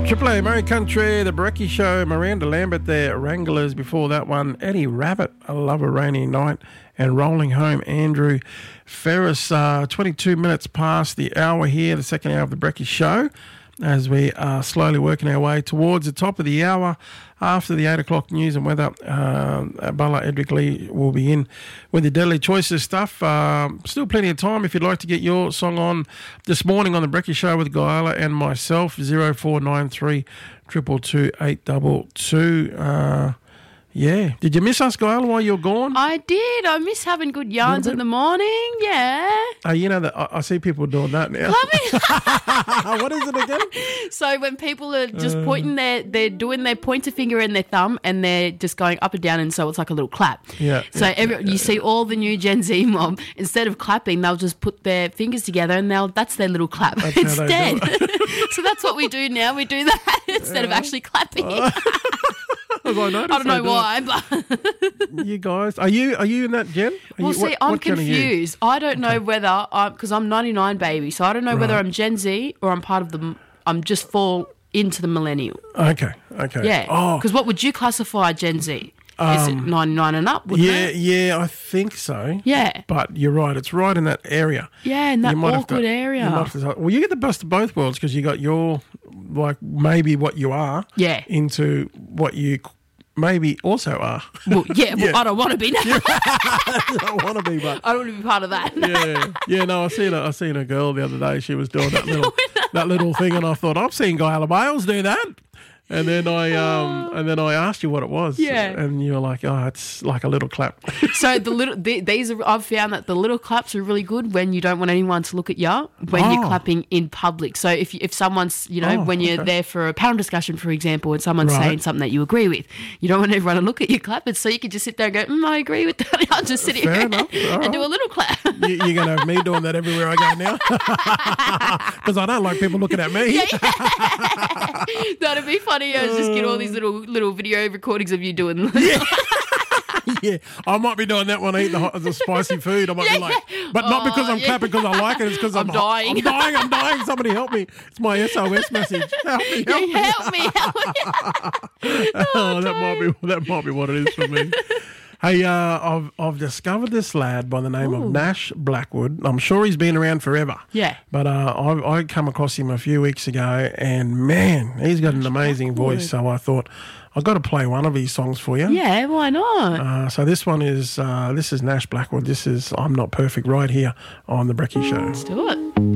Triple A, Murray Country, The Brekkie Show, Miranda Lambert there, Wranglers before that one, Eddie Rabbit, I Love a Rainy Night, and Rolling Home, Andrew Ferris. 22 minutes past the hour here, the second hour of The Brekkie Show, as we are slowly working our way towards the top of the hour. After the 8 o'clock news and weather, Bella Edric Lee will be in with the Deadly Choices stuff. Still plenty of time if you'd like to get your song on this morning on The Brekkie Show with Guyla and myself, 0493 222 822. Yeah. Did you miss us, Guyla, while you were gone? I did. I miss having good yarns in the morning. Yeah. You know that I see people doing that now. What is it again? So when people are just pointing they're doing their pointer finger and their thumb and they're just going up and down, and so it's like a little clap. Yeah. So you see all the new Gen Z mob, instead of clapping, they'll just put their fingers together and that's their little clap instead. So that's what we do now. We do that instead of actually clapping. I don't know why, but you guys, are you in that gen? I'm confused. I don't know whether because I'm 99 baby, so I don't know whether I'm Gen Z or I'm part of the. I'm just fall into the millennial. Okay. Yeah. Oh, because what would you classify Gen Z? Is it 99 and up? It? Yeah, I think so. Yeah. But you're right. It's right in that area. Yeah, in that awkward area. You get the best of both worlds because you got your, like, maybe what you are into what you maybe also are. Well, I don't want to be now. I don't want to be, but I don't want to be part of that. No, I seen a girl the other day. She was doing that little thing, and I thought, I've seen Guyla Bales do that. And then I asked you what it was. Yeah. And you were like, oh, it's like a little clap. So I've found that the little claps are really good when you don't want anyone to look at you when you're clapping in public. So if someone's, when you're there for a panel discussion, for example, and someone's saying something that you agree with, you don't want everyone to look at your clappers, so you can just sit there and go, I agree with that. I'll just sit here and do a little clap. You're going to have me doing that everywhere I go now? Because I don't like people looking at me. That'd be funny. I just get all these little video recordings of you doing. Yeah, I might be doing that when I eat the spicy food. I might be like, but not because I'm clapping because I like it. It's because I'm dying. I'm dying. Somebody help me. It's my SOS message. Help me. Help me. That might be what it is for me. Hey, I've discovered this lad by the name of Nash Blackwood. I'm sure he's been around forever. Yeah. But I come across him a few weeks ago, and man, he's got an amazing voice. So I thought I've got to play one of his songs for you. Yeah, why not? So this one is Nash Blackwood. This is I'm Not Perfect right here on The Brekkie Show. Let's do it.